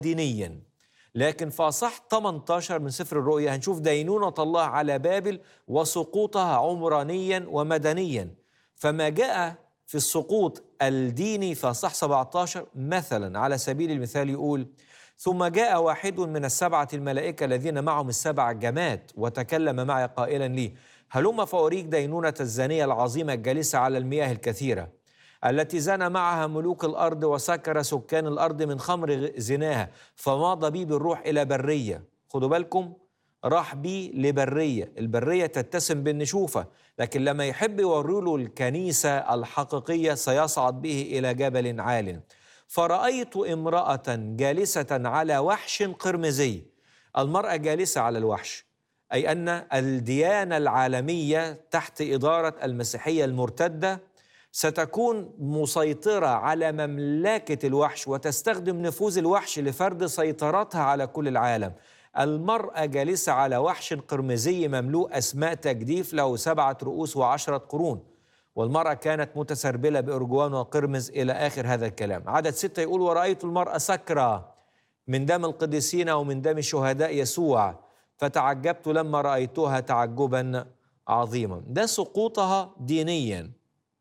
دينيا. لكن في أصح 18 من سفر الرؤيا هنشوف دينونة الله على بابل وسقوطها عمرانيا ومدنيا. فما جاء في السقوط الديني في أصح 17 مثلا على سبيل المثال يقول: ثم جاء واحد من السبعة الملائكة الذين معهم السبع جمات وتكلم معي قائلا لي: هلم فأريك دينونة الزانية العظيمة الجالسة على المياه الكثيرة، التي زنى معها ملوك الأرض وسكر سكان الأرض من خمر زناها، فماض بي بالروح إلى برية. خدوا بالكم، راح بي لبرية. البرية تتسم بالنشوفة، لكن لما يحب يوروا له الكنيسة الحقيقية سيصعد به إلى جبل عال. فرأيت امرأة جالسة على وحش قرمزي. المرأة جالسة على الوحش، أي أن الديانة العالمية تحت إدارة المسيحية المرتدة ستكون مسيطرة على مملكة الوحش وتستخدم نفوذ الوحش لفرض سيطرتها على كل العالم. المرأة جالسة على وحش قرمزي مملوء أسماء تجديف له 7 رؤوس و10 قرون، والمرأة كانت متسربلة بأرجوان وقرمز إلى آخر هذا الكلام. عدد 6 يقول: ورأيت المرأة سكرة من دم القديسين ومن دم شهداء يسوع، فتعجبت لما رأيتها تعجبا عظيما. ده سقوطها دينيا.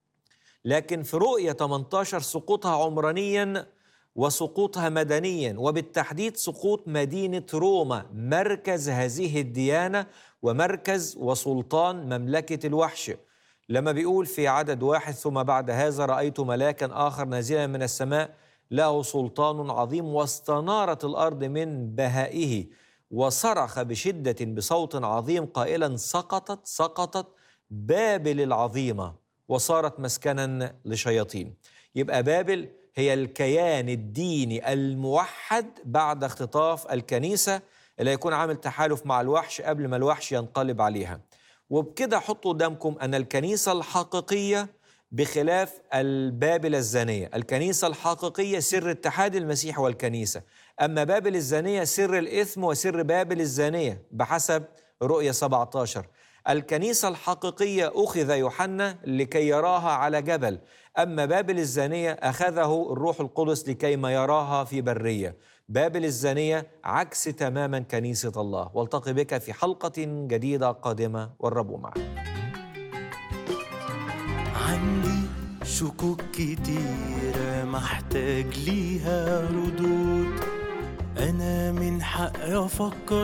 لكن في رؤية 18 سقوطها عمرانيا وسقوطها مدنيا، وبالتحديد سقوط مدينة روما، مركز هذه الديانة ومركز وسلطان مملكة الوحش. لما بيقول في عدد 1: ثم بعد هذا رأيت ملاكا آخر نازلا من السماء له سلطان عظيم، واستنارت الأرض من بهائه، وصرخ بشدة بصوت عظيم قائلا: سقطت سقطت بابل العظيمة، وصارت مسكنا لشياطين. يبقى بابل هي الكيان الديني الموحد بعد اختطاف الكنيسة اللي يكون عامل تحالف مع الوحش قبل ما الوحش ينقلب عليها. وبكده حطوا قدامكم أن الكنيسة الحقيقية بخلاف البابل الزانية. الكنيسة الحقيقية سر اتحاد المسيح والكنيسة، أما بابل الزانية سر الإثم وسر بابل الزانية بحسب رؤية 17. الكنيسة الحقيقية أخذ يوحنا لكي يراها على جبل، أما بابل الزانية أخذه الروح القدس لكي ما يراها في برية. بابل الزانية عكس تماما كنيسة الله. والتقي بك في حلقة جديدة قادمة، والرب معك. عندي شكوك كتيرة محتاج ليها ردود، أنا من حقي أفكر